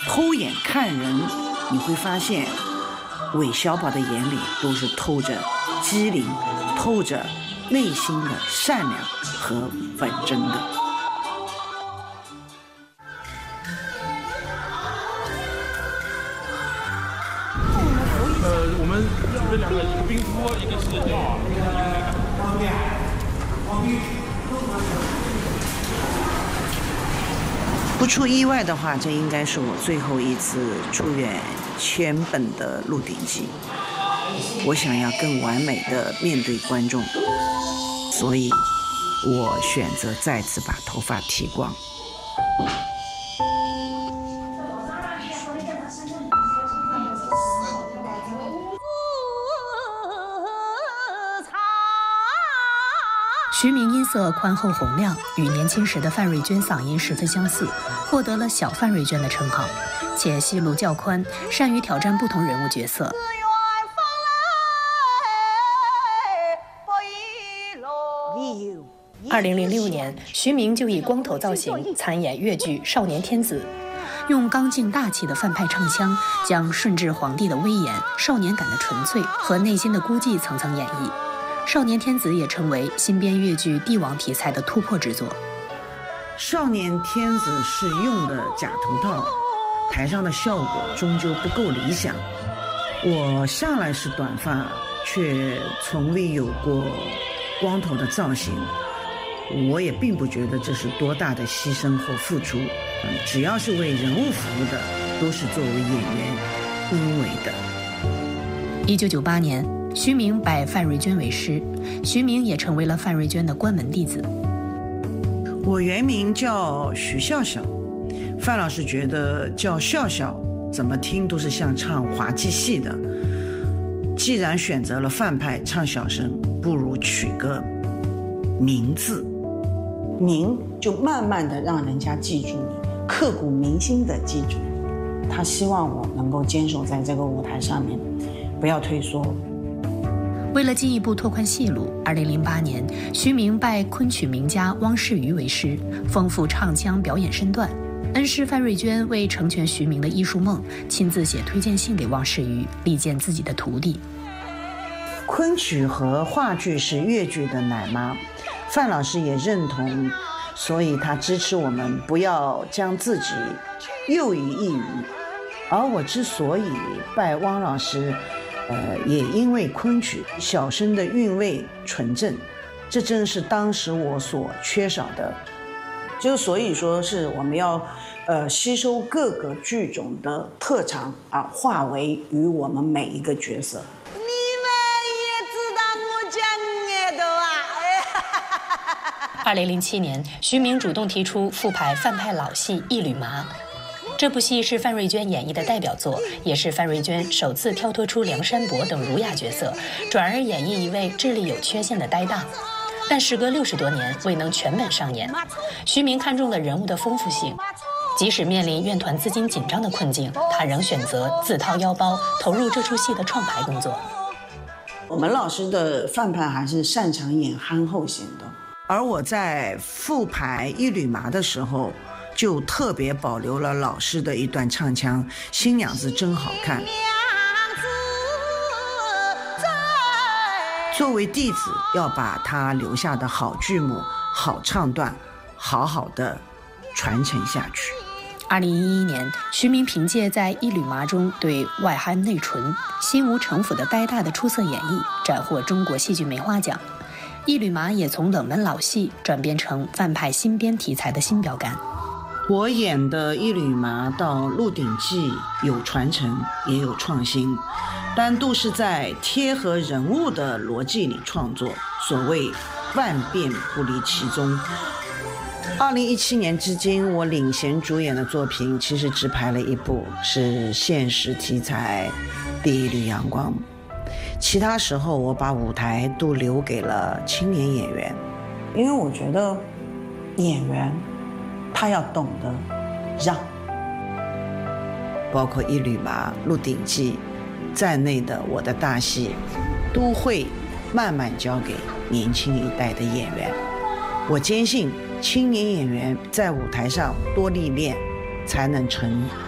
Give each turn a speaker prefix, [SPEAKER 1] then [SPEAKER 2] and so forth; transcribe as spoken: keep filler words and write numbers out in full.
[SPEAKER 1] 偷眼看人，你会发现韦小宝的眼里都是透着机灵，透着内心的善良和本真的。
[SPEAKER 2] 呃，我们准备两个，一个冰敷，一个是药，一个那个。
[SPEAKER 1] 不出意外的话，这应该是我最后一次出演全本的《鹿鼎记》。我想要更完美的面对观众，所以我选择再次把头发剃光。
[SPEAKER 3] 徐明音色宽厚洪亮，与年轻时的范瑞娟嗓音十分相似，获得了小范瑞娟的称号，且戏路较宽，善于挑战不同人物角色。二零零六年，徐明就以光头造型参演越剧《少年天子》，用刚劲大气的范派唱腔，将顺治皇帝的威严、少年感的纯粹和内心的孤寂层层演绎。少年天子也成为新编越剧帝王题材的突破之作。
[SPEAKER 1] 少年天子是用的假头套，台上的效果终究不够理想。我向来是短发，却从未有过光头的造型。我也并不觉得这是多大的牺牲或付出，只要是为人物服务的，都是作为演员应为的。
[SPEAKER 3] 一九九八年。徐明拜范瑞娟为师，徐明也成为了范瑞娟的关门弟子。
[SPEAKER 1] 我原名叫徐笑笑，范老师觉得叫笑笑怎么听都是像唱滑稽戏的，既然选择了范派唱小生，不如取个名字，名就慢慢的让人家记住你，刻骨铭心的记住你。他希望我能够坚守在这个舞台上面，不要退缩。
[SPEAKER 3] 为了进一步拓宽戏路，二零零八年，徐明拜昆曲名家汪世瑜为师，丰富唱腔表演身段。恩师范瑞娟为成全徐明的艺术梦，亲自写推荐信给汪世瑜，力荐自己的徒弟。
[SPEAKER 1] 昆曲和话剧是越剧的奶妈，范老师也认同，所以他支持我们不要将自己囿于一隅。而我之所以拜汪老师，呃，也因为昆曲小生的韵味纯正，这正是当时我所缺少的。就所以说是我们要，呃，吸收各个剧种的特长啊，化为于我们每一个角色。
[SPEAKER 4] 你们也知道我讲的啊！
[SPEAKER 3] 二零零七年，徐明主动提出复排范派老戏《一缕麻》。这部戏是范瑞娟演绎的代表作，也是范瑞娟首次跳脱出梁山伯等儒雅角色，转而演绎一位智力有缺陷的呆大。但时隔六十多年未能全本上演，徐明看中了人物的丰富性，即使面临院团资金紧张的困境，他仍选择自掏腰包投入这出戏的创排工作。
[SPEAKER 1] 我们老师的范派还是擅长演憨厚型的，而我在复排《一缕麻》的时候，就特别保留了老师的一段唱腔，新娘子真好看。作为弟子，要把他留下的好剧目、好唱段，好好的传承下去。
[SPEAKER 3] 二零一一年，徐明凭借在《一缕麻》中对外憨内纯、心无城府的呆大的出色演绎，斩获中国戏剧梅花奖。《一缕麻》也从冷门老戏转变成范派新编题材的新标杆。
[SPEAKER 1] 我演的《一缕麻》到《鹿鼎记》有传承，也有创新，但都是在贴合人物的逻辑里创作，所谓万变不离其宗。二零一七年至今，我领衔主演的作品其实只拍了一部，是现实题材《第一缕阳光》，其他时候我把舞台都留给了青年演员，因为我觉得演员他要懂得让，包括《一缕麻》《鹿鼎记》在内的我的大戏，都会慢慢交给年轻一代的演员。我坚信青年演员在舞台上多历练，才能成